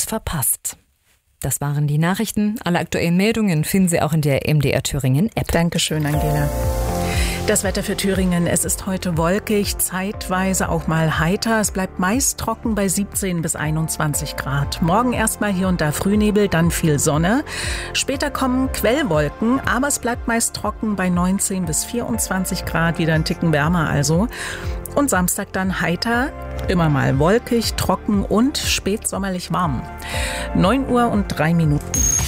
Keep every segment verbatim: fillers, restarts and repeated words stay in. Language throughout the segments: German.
verpasst. Das waren die Nachrichten. Alle aktuellen Meldungen finden Sie auch in der M D R Thüringen App. Dankeschön, Angela. Das Wetter für Thüringen. Es ist heute wolkig, zeitweise auch mal heiter. Es bleibt meist trocken bei siebzehn bis einundzwanzig Grad. Morgen erstmal hier und da Frühnebel, dann viel Sonne. Später kommen Quellwolken, aber es bleibt meist trocken bei neunzehn bis vierundzwanzig Grad, wieder ein Ticken wärmer also. Und Samstag dann heiter, immer mal wolkig, trocken und spätsommerlich warm. neun Uhr und drei Minuten.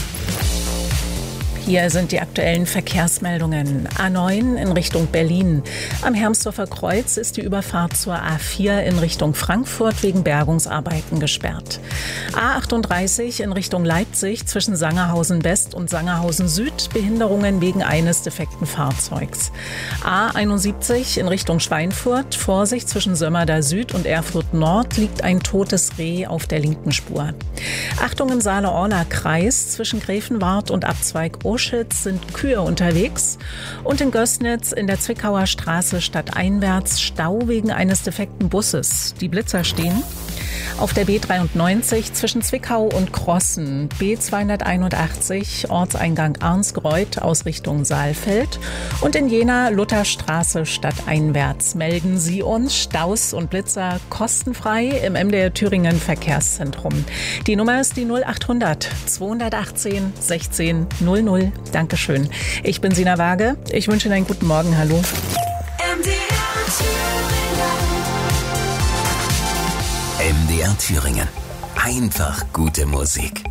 Hier sind die aktuellen Verkehrsmeldungen. A neun in Richtung Berlin. Am Hermsdorfer Kreuz ist die Überfahrt zur A vier in Richtung Frankfurt wegen Bergungsarbeiten gesperrt. A achtunddreißig in Richtung Leipzig zwischen Sangerhausen West und Sangerhausen Süd. Behinderungen wegen eines defekten Fahrzeugs. A einundsiebzig in Richtung Schweinfurt. Vorsicht, zwischen Sömmerda Süd und Erfurt Nord liegt ein totes Reh auf der linken Spur. Achtung im Saale-Orla-Kreis zwischen Gräfenwart und Abzweig Oschitz sind Kühe unterwegs und in Gößnitz in der Zwickauer Straße stadteinwärts Stau wegen eines defekten Busses. Die Blitzer stehen. Auf der B dreiundneunzig zwischen Zwickau und Krossen, B zweihunderteinundachtzig, Ortseingang Arnsgreuth aus Richtung Saalfeld und in Jena Lutherstraße stadteinwärts. Melden Sie uns Staus und Blitzer kostenfrei im M D R Thüringen Verkehrszentrum. Die Nummer ist die null achthundert zweihundertachtzehn sechzehn null null. Dankeschön. Ich bin Sina Waage. Ich wünsche Ihnen einen guten Morgen. Hallo. M D R Thüringen. M D R Thüringen. Einfach gute Musik.